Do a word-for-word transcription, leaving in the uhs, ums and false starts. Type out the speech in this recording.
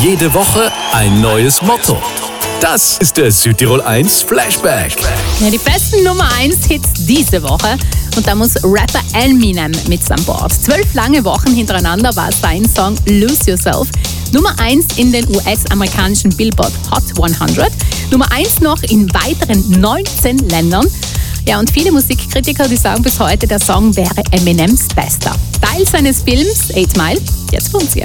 Jede Woche ein neues Motto. Das ist der Südtirol eins Flashback. Ja, die besten Nummer eins Hits diese Woche. Und da muss Rapper Eminem mit an Bord. Zwölf lange Wochen hintereinander war sein Song Lose Yourself Nummer eins in den U S-amerikanischen Billboard Hot hundert. Nummer eins noch in weiteren neunzehn Ländern. Ja, und viele Musikkritiker, die sagen bis heute, der Song wäre Eminems bester. Teil seines Films Eight Mile, jetzt für uns hier.